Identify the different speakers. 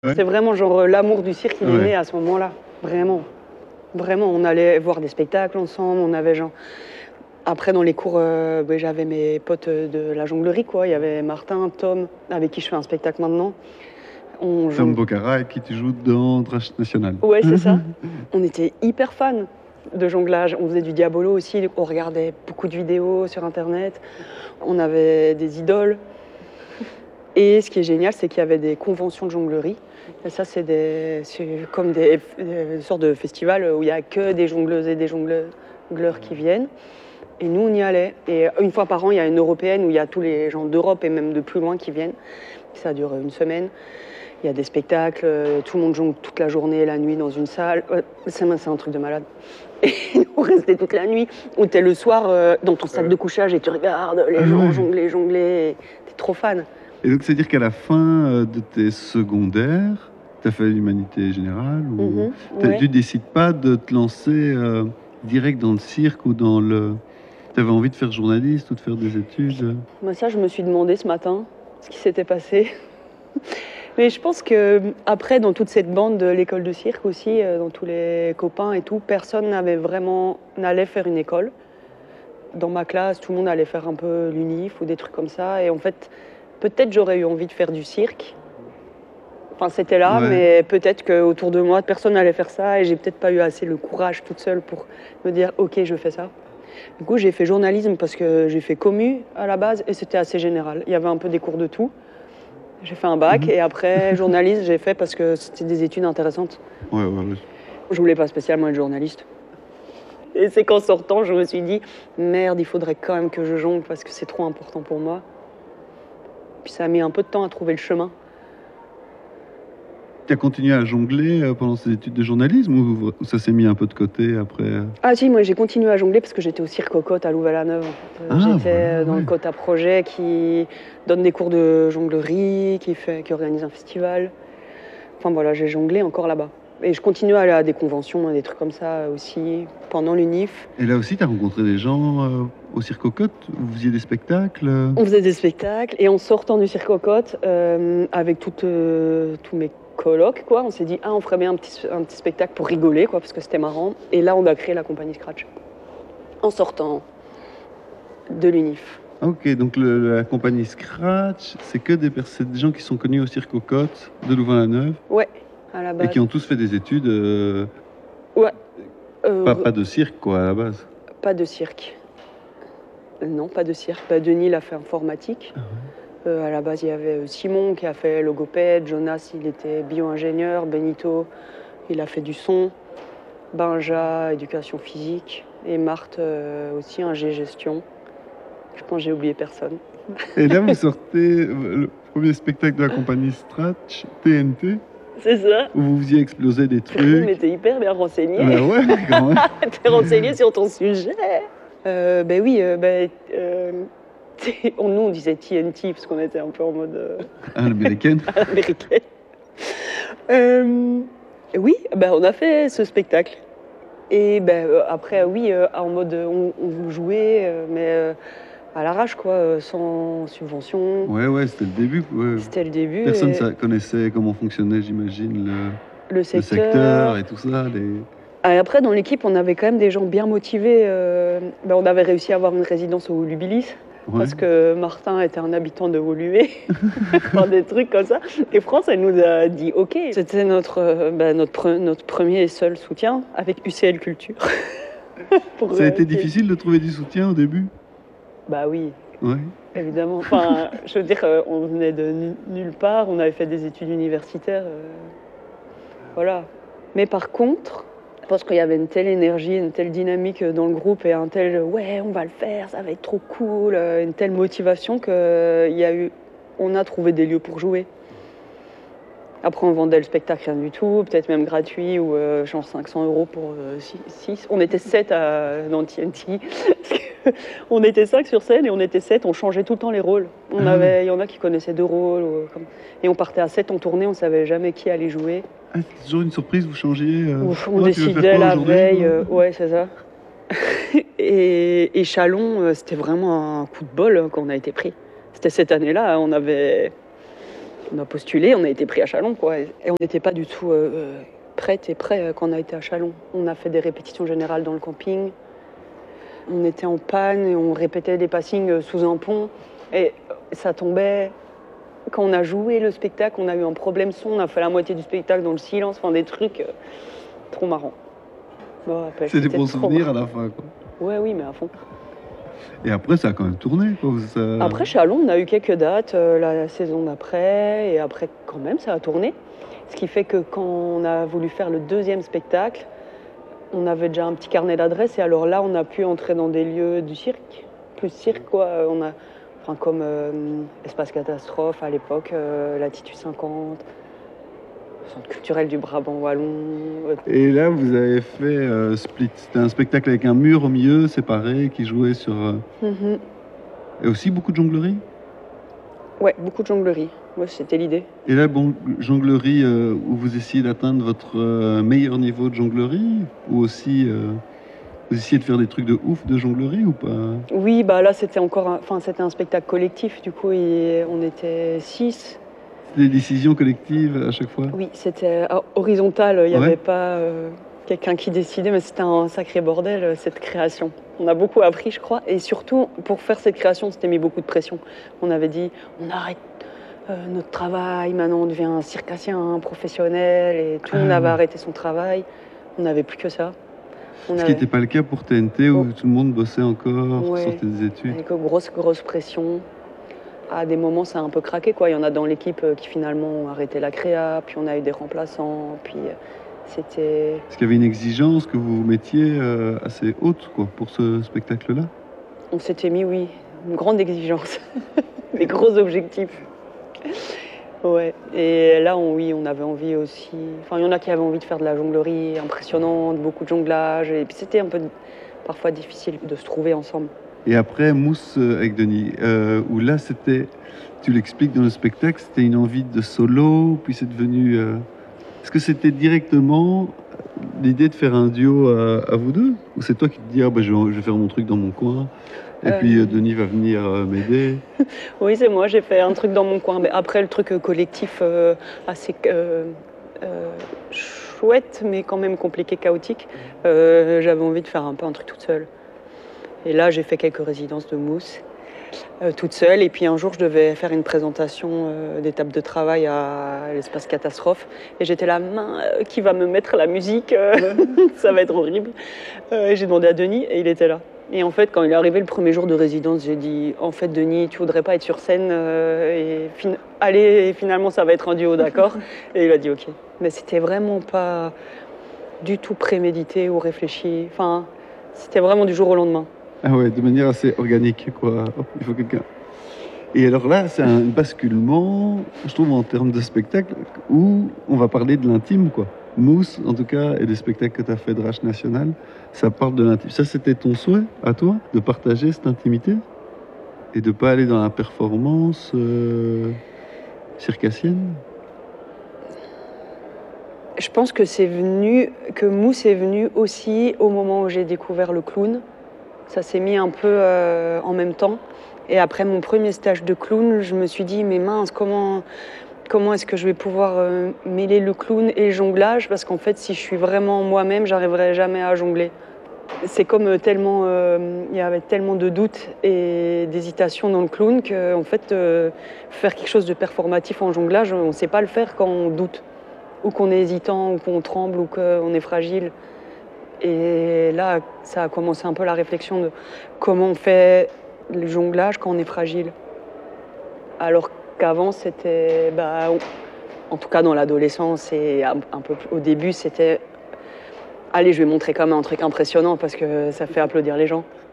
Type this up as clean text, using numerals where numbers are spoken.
Speaker 1: Ouais.
Speaker 2: C'est vraiment genre l'amour du cirque, il est né à ce moment-là. Vraiment. Vraiment, on allait voir des spectacles ensemble, on avait genre... Après, dans les cours, j'avais mes potes de la jonglerie, quoi. Il y avait Martin, Tom, avec qui je fais un spectacle maintenant.
Speaker 1: Tom Bocara, avec qui tu joues dans Trash National.
Speaker 2: Ouais, c'est ça. On était hyper fans de jonglage. On faisait du diabolo aussi, on regardait beaucoup de vidéos sur Internet. On avait des idoles. Et ce qui est génial, c'est qu'il y avait des conventions de jonglerie. Et ça, c'est comme des sortes de festivals où il n'y a que des jongleuses et des jongleurs qui viennent. Et nous, on y allait. Et une fois par an, il y a une européenne où il y a tous les gens d'Europe et même de plus loin qui viennent. Ça dure une semaine. Il y a des spectacles, tout le monde jongle toute la journée, la nuit dans une salle. C'est un truc de malade. Et on restait toute la nuit. Ou t'es le soir dans ton sac de couchage et tu regardes les gens jongler. T'es trop fan.
Speaker 1: Et donc, c'est-à-dire qu'à la fin de tes secondaires, tu as fait l'humanité générale ou tu décides pas de te lancer direct dans le cirque ou dans le... Tu avais envie de faire journaliste ou de faire des études?
Speaker 2: Moi, ça, je me suis demandé ce matin ce qui s'était passé. Mais je pense qu'après, dans toute cette bande de l'école de cirque aussi, dans tous les copains et tout, personne n'allait faire une école. Dans ma classe, tout le monde allait faire un peu l'unif ou des trucs comme ça. Et en fait, peut-être j'aurais eu envie de faire du cirque. Enfin, c'était là, mais peut-être qu'autour de moi, personne n'allait faire ça. Et j'ai peut-être pas eu assez le courage toute seule pour me dire « Ok, je fais ça ». Du coup, j'ai fait journalisme parce que j'ai fait commu à la base et c'était assez général. Il y avait un peu des cours de tout. J'ai fait un bac et après, journaliste, j'ai fait parce que c'était des études intéressantes. Je voulais pas spécialement être journaliste. Et c'est qu'en sortant, je me suis dit, merde, il faudrait quand même que je jongle parce que c'est trop important pour moi. Puis ça a mis un peu de temps à trouver le chemin.
Speaker 1: Tu as continué à jongler pendant ces études de journalisme ou ça s'est mis un peu de côté après?
Speaker 2: Ah si, moi j'ai continué à jongler parce que j'étais au cirque Cocotte à Louvain-la-Neuve. J'étais dans le Cotta Projet qui donne des cours de jonglerie, qui organise un festival. Enfin voilà, j'ai jonglé encore là-bas. Et je continue à aller à des conventions, des trucs comme ça aussi, pendant l'UNIF.
Speaker 1: Et là aussi, tu as rencontré des gens au Cirque Cocotte? Vous faisiez des spectacles?
Speaker 2: On faisait des spectacles et en sortant du Cirque Cocotte, avec tous mes colocs, quoi, on s'est dit, on ferait bien un petit spectacle pour rigoler, quoi, parce que c'était marrant. Et là, on a créé la compagnie Scratch. En sortant de l'UNIF.
Speaker 1: Ok, donc la compagnie Scratch, c'est que des gens qui sont connus au Cirque Cocotte de Louvain-la-Neuve?
Speaker 2: Ouais, à la base.
Speaker 1: Et qui ont tous fait des études pas de cirque, quoi, à la base?
Speaker 2: Pas de cirque. Non, pas de cirque. Denis, il a fait informatique. À la base, il y avait Simon qui a fait logopède, Jonas, il était bio-ingénieur, Benito, il a fait du son, Benja, éducation physique, et Marthe aussi, ingé gestion. Je pense que j'ai oublié personne.
Speaker 1: Et là, vous sortez le premier spectacle de la compagnie Scratch, TNT.
Speaker 2: C'est ça.
Speaker 1: Où vous faisiez exploser des trucs.
Speaker 2: Mais t'es hyper bien renseigné.
Speaker 1: Bah ouais, quand même.
Speaker 2: T'es renseigné sur ton sujet. Nous, on disait TNT parce qu'on était un peu en mode...
Speaker 1: américaine.
Speaker 2: Américaine. Oui, on a fait ce spectacle. Et après, en mode on jouait, mais à l'arrache, quoi, sans subvention.
Speaker 1: Ouais, c'était le début.
Speaker 2: C'était le début.
Speaker 1: Personne ne connaissait comment fonctionnait, j'imagine,
Speaker 2: le
Speaker 1: secteur et tout ça.
Speaker 2: Et après, dans l'équipe, on avait quand même des gens bien motivés. On avait réussi à avoir une résidence au Lubilis. Parce que Martin était un habitant de Woluwe, des trucs comme ça. Et France, elle nous a dit OK. C'était notre premier et seul soutien avec UCL Culture.
Speaker 1: Ça a été difficile de trouver du soutien au début?
Speaker 2: Bah oui.
Speaker 1: Ouais.
Speaker 2: Évidemment. Enfin, je veux dire, on venait de nulle part, on avait fait des études universitaires. Voilà. Mais par contre, parce qu'il y avait une telle énergie, une telle dynamique dans le groupe et un tel « ouais, on va le faire, ça va être trop cool », une telle motivation qu'on a trouvé des lieux pour jouer. Après, on vendait le spectacle rien du tout, peut-être même gratuit ou genre 500 € pour 6. On était 7 dans TNT. On était 5 sur scène et on était 7, on changeait tout le temps les rôles. Il y en a qui connaissaient 2 rôles. Et on partait à 7 en tournée, on ne savait jamais qui allait jouer.
Speaker 1: C'est toujours une surprise, vous changiez
Speaker 2: on décidait la veille, ouais, c'est ça. Et Chalon, c'était vraiment un coup de bol quand on a été pris. C'était cette année-là, on avait on a postulé, on a été pris à Châlons, quoi. Et on n'était pas du tout prêtes et prêts quand on a été à Châlons. On a fait des répétitions générales dans le camping. On était en panne et on répétait des passings sous un pont. Et ça tombait. Quand on a joué le spectacle, on a eu un problème son. On a fait la moitié du spectacle dans le silence. Enfin, des trucs trop marrants.
Speaker 1: C'est des bons souvenirs à la fin, quoi.
Speaker 2: Ouais, oui, mais à fond.
Speaker 1: Et après, ça a quand même tourné, quoi.
Speaker 2: Après, Châlons, on a eu quelques dates la saison d'après. Et après, quand même, ça a tourné. Ce qui fait que quand on a voulu faire le deuxième spectacle, on avait déjà un petit carnet d'adresses. Et alors là, on a pu entrer dans des lieux du cirque. Plus cirque, quoi. Comme Espace Catastrophe à l'époque, Latitude 50, Centre culturel du Brabant Wallon.
Speaker 1: Et là, vous avez fait Split. C'était un spectacle avec un mur au milieu, séparé, qui jouait sur... Et aussi beaucoup de jonglerie?
Speaker 2: Ouais, beaucoup de jonglerie. Ouais, c'était l'idée.
Speaker 1: Et là, bon, jonglerie où vous essayez d'atteindre votre meilleur niveau de jonglerie? Ou aussi... Vous essayez de faire des trucs de ouf de jonglerie ou pas?
Speaker 2: Oui, là c'était c'était un spectacle collectif, du coup on était 6.
Speaker 1: Des décisions collectives à chaque fois?
Speaker 2: Oui, c'était horizontal, il n'y avait pas quelqu'un qui décidait, mais c'était un sacré bordel cette création. On a beaucoup appris, je crois, et surtout pour faire cette création, on s'était mis beaucoup de pression. On avait dit, on arrête notre travail, maintenant on devient un circassien professionnel, et tout le monde avait arrêté son travail, on n'avait plus que ça.
Speaker 1: Ce qui n'était pas le cas pour TNT, où tout le monde bossait encore, sortait des études.
Speaker 2: Avec grosse pression. À des moments, ça a un peu craqué, quoi. Il y en a dans l'équipe qui finalement ont arrêté la créa, puis on a eu des remplaçants, puis c'était...
Speaker 1: Est-ce qu'il y avait une exigence que vous mettiez assez haute, quoi, pour ce spectacle-là?
Speaker 2: On s'était mis, oui, une grande exigence. Des gros objectifs. Ouais, et là, on avait envie aussi... Enfin, il y en a qui avaient envie de faire de la jonglerie impressionnante, beaucoup de jonglage, et puis c'était un peu parfois difficile de se trouver ensemble.
Speaker 1: Et après, Mousse avec Denis, où là, c'était... Tu l'expliques dans le spectacle, c'était une envie de solo, puis c'est devenu... Est-ce que c'était directement l'idée de faire un duo à vous deux? Ou c'est toi qui te dis, je vais faire mon truc dans mon coin? Et puis Denis va venir m'aider.
Speaker 2: Oui, c'est moi, j'ai fait un truc dans mon coin. Mais après, le truc collectif assez chouette, mais quand même compliqué, chaotique, j'avais envie de faire un peu un truc toute seule. Et là, j'ai fait quelques résidences de Mousse, toute seule. Et puis un jour, je devais faire une présentation d'étape de travail à l'Espace Catastrophe. Et j'étais là, qui va me mettre la musique ça va être horrible. Et j'ai demandé à Denis et il était là. Et en fait, quand il est arrivé le premier jour de résidence, j'ai dit, en fait, Denis, tu voudrais pas être sur scène allez, finalement, ça va être un duo, d'accord? Et il a dit, ok. Mais c'était vraiment pas du tout prémédité ou réfléchi. Enfin, c'était vraiment du jour au lendemain.
Speaker 1: Ah ouais, de manière assez organique, quoi. Il faut quelqu'un. Et alors là, c'est un basculement, je trouve, en termes de spectacle, où on va parler de l'intime, quoi. Mousse, en tout cas, et des spectacles que tu as fait de Rach National, ça parle de l'intime. Ça, c'était ton souhait, à toi, de partager cette intimité? Et de ne pas aller dans la performance circassienne?
Speaker 2: Je pense que Mousse est venu aussi au moment où j'ai découvert le clown. Ça s'est mis un peu en même temps. Et après mon premier stage de clown, je me suis dit, mais mince, comment est-ce que je vais pouvoir mêler le clown et le jonglage? Parce qu'en fait, si je suis vraiment moi-même, j'arriverai jamais à jongler. C'est comme tellement, il y avait tellement de doutes et d'hésitations dans le clown que, en fait, faire quelque chose de performatif en jonglage, on ne sait pas le faire quand on doute, ou qu'on est hésitant, ou qu'on tremble, ou qu'on est fragile. Et là, ça a commencé un peu la réflexion de comment on fait le jonglage quand on est fragile. Alors qu'avant, c'était, en tout cas dans l'adolescence et un peu au début, c'était allez, je vais montrer quand même un truc impressionnant parce que ça fait applaudir les gens.